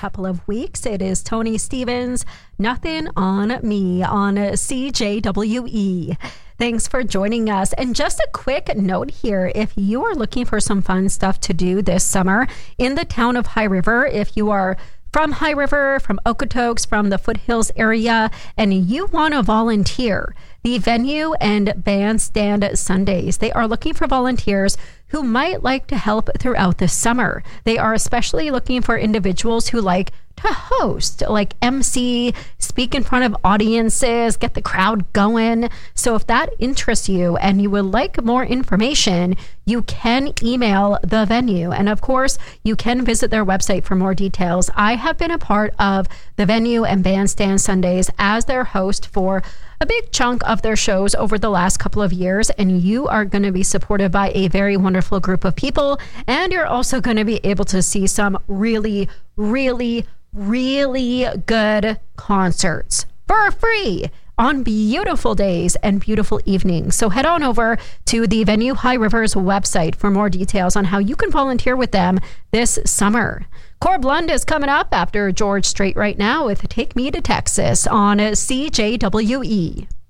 couple of weeks. It is Tony Stevens, Nothing on Me on CJWE. Thanks for joining us. And just a quick note here, if you are looking for some fun stuff to do this summer in the town of High River, if you are from High River, from Okotoks, from the Foothills area, and you want to volunteer, the Venue and Bandstand Sundays, they are looking for volunteers who might like to help throughout the summer. They are especially looking for individuals who like to host, like MC, speak in front of audiences, get the crowd going. So if that interests you and you would like more information, you can email the Venue. And of course, you can visit their website for more details. I have been a part of the Venue and Bandstand Sundays as their host for a big chunk of their shows over the last couple of years, and you are going to be supported by a very wonderful group of people, and you're also going to be able to see some really good concerts for free on beautiful days and beautiful evenings. So head on over to the Venue High River's website for more details on how you can volunteer with them this summer. Cor Blund is coming up after George Strait right now with Take Me to Texas on CJWE.